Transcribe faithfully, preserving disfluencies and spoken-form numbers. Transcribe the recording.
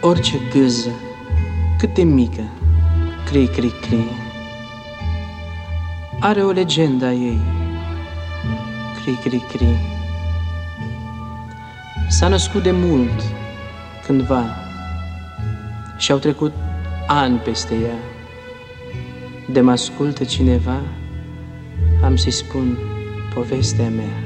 Orice gâză, cât de mică, cri, cri, cri, are o legendă a ei, cri, cri, cri. S-a născut de mult, cândva, și-au trecut ani peste ea. De mă ascultă cineva, am să-i spun povestea mea.